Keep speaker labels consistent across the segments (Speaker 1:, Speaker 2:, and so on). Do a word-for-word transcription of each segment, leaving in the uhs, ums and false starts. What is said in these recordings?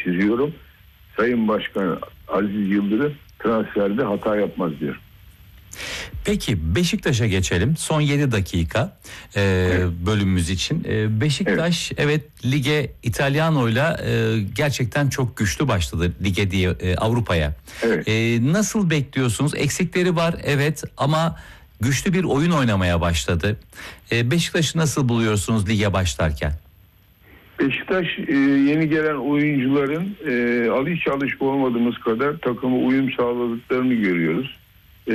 Speaker 1: çiziyorum. Sayın Başkan Aziz Yıldırım transferde hata yapmaz diyor.
Speaker 2: Peki Beşiktaş'a geçelim. Son yedi dakika e, evet. bölümümüz için. E, Beşiktaş evet. evet lige İtalyano'yla e, gerçekten çok güçlü başladı lige diye e, Avrupa'ya. Evet. E, nasıl bekliyorsunuz? Eksikleri var evet ama güçlü bir oyun oynamaya başladı. E, Beşiktaş'ı nasıl buluyorsunuz lige başlarken?
Speaker 1: Beşiktaş e, yeni gelen oyuncuların e, hiç alışık olmadığımız kadar takıma uyum sağladıklarını görüyoruz. E,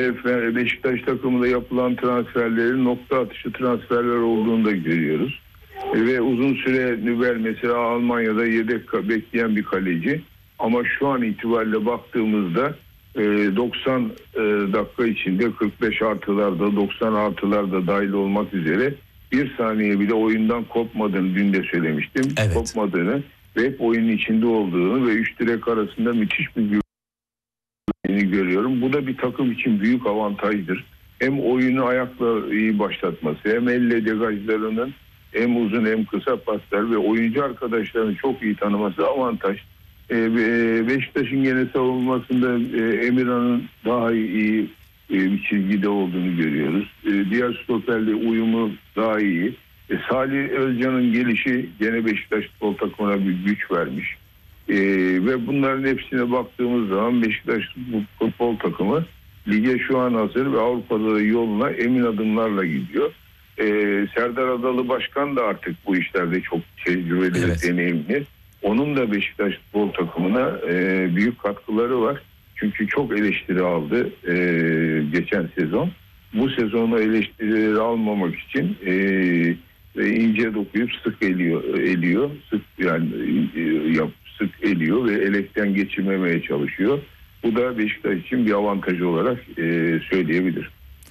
Speaker 1: ve Beşiktaş takımında yapılan transferlerin nokta atışı transferler olduğunu da görüyoruz. E, ve uzun süre Nübel mesela Almanya'da yedek bekleyen bir kaleci. Ama şu an itibariyle baktığımızda e, doksan e, dakika içinde kırk beş artılarda doksan artılarda dahil olmak üzere bir saniye bile oyundan kopmadığını dün de söylemiştim. Evet. Kopmadığını ve hep oyunun içinde olduğunu ve üç direk arasında müthiş bir güvenliğini görüyorum. Bu da bir takım için büyük avantajdır. Hem oyunu ayakla iyi başlatması, hem elle degajlarının hem uzun hem kısa paslar ve oyuncu arkadaşlarını çok iyi tanıması avantaj. Ee, Beşiktaş'ın gene savunmasında e, Emirhan'ın daha iyi e, bir çizgide olduğunu görüyoruz. E, diğer stoperle uyumu daha iyi. E, Salih Özcan'ın gelişi gene Beşiktaş futbol takımına bir güç vermiş. E, ve bunların hepsine baktığımız zaman Beşiktaş futbol takımı lige şu an hazır ve Avrupa'da da yoluna emin adımlarla gidiyor. E, Serdar Adalı Başkan da artık bu işlerde çok tecrübeli evet. ve deneyimli. Onun da Beşiktaş futbol takımına e, büyük katkıları var. Çünkü çok eleştiri aldı e, geçen sezon. Bu sezonu eleştirileri almamak için e, e, ince dokuyup sık eliyor, eliyor, sık yani e, yap, sık eliyor ve elekten geçirmemeye çalışıyor. Bu da Beşiktaş için bir avantaj olarak e, söyleyebilirim.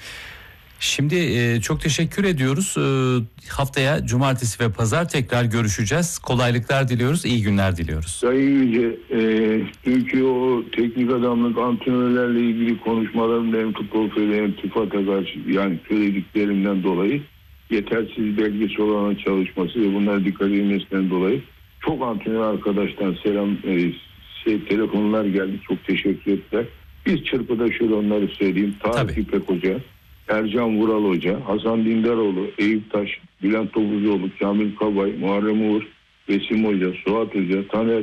Speaker 2: Şimdi e, çok teşekkür ediyoruz. E, haftaya cumartesi ve pazar tekrar görüşeceğiz. Kolaylıklar diliyoruz, iyi günler diliyoruz.
Speaker 1: Sayın Yüce, e, çünkü o teknik adamlık antrenörlerle ilgili konuşmalarımda hem futbol federasyonu hem TÜFAD'a karşı yani söylediklerinden dolayı yetersiz belgesi olan çalışması ve bunlara dikkat edilmesinden dolayı çok antrenör arkadaştan selam e, şey, telefonlar geldi. Çok teşekkür ettiler. Biz çırpıda şöyle onları söyleyeyim. Tarık İpek Hoca, Ercan Vural Hoca, Hasan Dindaroğlu, Eyüp Taş, Bülent Topuzoğlu, Kamil Kabay, Muharrem Uğur, Besim Hoca, Suat Hoca, Taner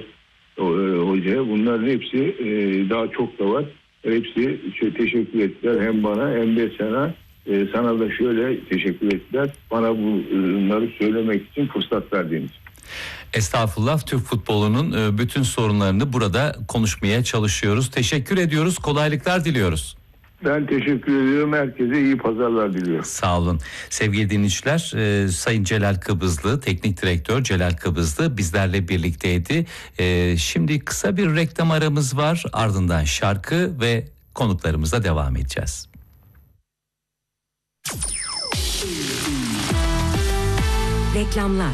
Speaker 1: Hoca, bunların hepsi e, daha çok da var. Hepsi şey, teşekkür ettiler hem bana hem de sana. E, sana da şöyle teşekkür ettiler. Bana bunları söylemek için fırsat verdiğiniz.
Speaker 2: Estağfurullah, Türk futbolunun bütün sorunlarını burada konuşmaya çalışıyoruz. Teşekkür ediyoruz, kolaylıklar diliyoruz.
Speaker 1: Ben teşekkür ediyorum. Herkese iyi pazarlar diliyorum.
Speaker 2: Sağ olun. Sevgili dinleyiciler, e, Sayın Celal Kıbızlı, Teknik Direktör Celal Kıbızlı bizlerle birlikteydi. E, şimdi kısa bir reklam aramız var. Ardından şarkı ve konuklarımızla devam edeceğiz.
Speaker 3: Reklamlar.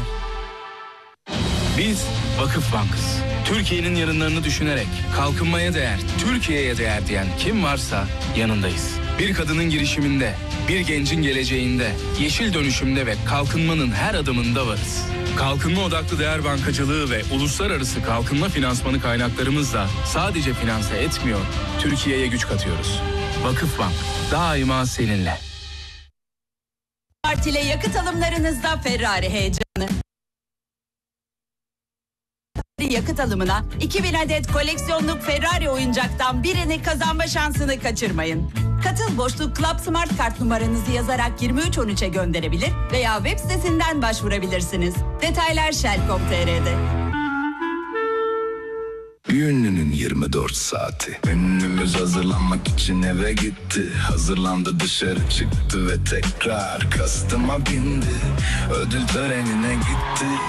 Speaker 4: Biz Vakıf Bank'ız. Türkiye'nin yarınlarını düşünerek kalkınmaya değer, Türkiye'ye değer diyen kim varsa yanındayız. Bir kadının girişiminde, bir gencin geleceğinde, yeşil dönüşümde ve kalkınmanın her adımında varız. Kalkınma odaklı değer bankacılığı ve uluslararası kalkınma finansmanı kaynaklarımızla sadece finanse etmiyor, Türkiye'ye güç katıyoruz. Vakıf Bank, daima seninle.
Speaker 5: Partile yakıt alımlarınızda Ferrari heyecanı. Yakıt alımına iki bin adet koleksiyonluk Ferrari oyuncaktan birini kazanma şansını kaçırmayın. Katıl boşluk Club Smart kart numaranızı yazarak yirmi üç on üçe gönderebilir veya web sitesinden başvurabilirsiniz. Detaylar shell nokta com nokta tr'de.
Speaker 6: Bir ünlünün yirmi dört saati. Ünlümüz hazırlanmak için eve gitti. Hazırlandı, dışarı çıktı ve tekrar kastıma bindi. Ödül törenine gitti.